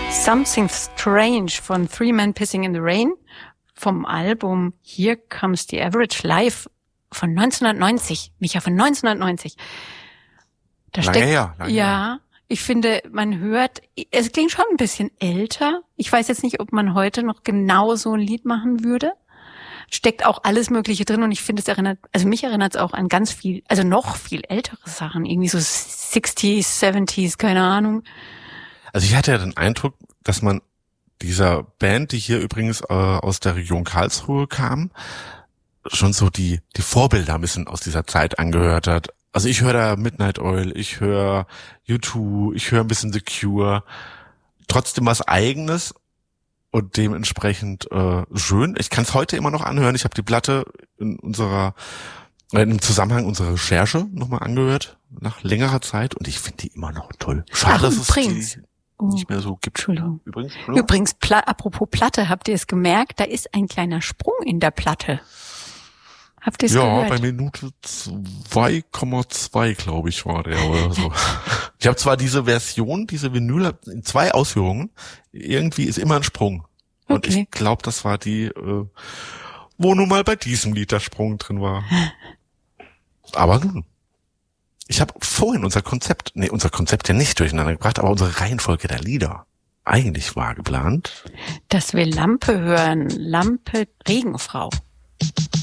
Something Strange von Three Men Pissing in the Rain vom Album Here Comes the Average Live von 1990. Micha, von 1990. Da lange steckt, her. Ja, ich finde, man hört, es klingt schon ein bisschen älter. Ich weiß jetzt nicht, ob man heute noch genau so ein Lied machen würde. Steckt auch alles Mögliche drin und ich finde, mich erinnert es auch an ganz viel, also noch viel ältere Sachen, irgendwie so 60s, 70s, keine Ahnung. Also ich hatte ja den Eindruck, dass man dieser Band, die hier übrigens aus der Region Karlsruhe kam, schon so die Vorbilder ein bisschen aus dieser Zeit angehört hat. Also ich höre da Midnight Oil, ich höre U2, ich höre ein bisschen The Cure. Trotzdem was Eigenes und dementsprechend schön. Ich kann es heute immer noch anhören. Ich habe die Platte im Zusammenhang unserer Recherche nochmal angehört, nach längerer Zeit, und ich finde die immer noch toll. Schade, dass es die nicht mehr so gibt. Entschuldigung. Übrigens, apropos Platte, habt ihr es gemerkt? Da ist ein kleiner Sprung in der Platte. Habt ihr es gehört? Ja, bei Minute 2,2, glaube ich, war der oder so. Ich habe zwar diese Version, diese Vinyl in 2 Ausführungen, irgendwie ist immer ein Sprung. Und Okay. ich glaube, das war die, wo nun mal bei diesem Lied der Sprung drin war. Aber nun. Ich habe vorhin unser Konzept ja nicht durcheinander gebracht, aber unsere Reihenfolge der Lieder. Eigentlich war geplant, dass wir Lampe hören. Lampe Regenfrau.